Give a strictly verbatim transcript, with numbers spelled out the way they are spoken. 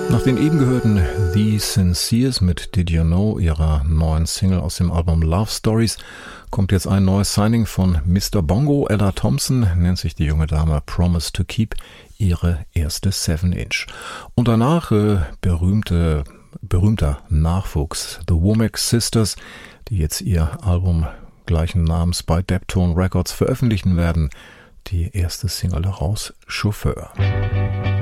Nach den eben gehörten The Sinceres mit Did You Know, ihrer neuen Single aus dem Album Love Stories, kommt jetzt ein neues Signing von Mister Bongo. Ella Thompson nennt sich die junge Dame, Promise to Keep, ihre erste seven inch. Und danach äh, berühmte, berühmter Nachwuchs, The Womack Sisters, die jetzt ihr Album gleichen Namens bei Deptone Records veröffentlichen werden. Die erste Single daraus, Chauffeur.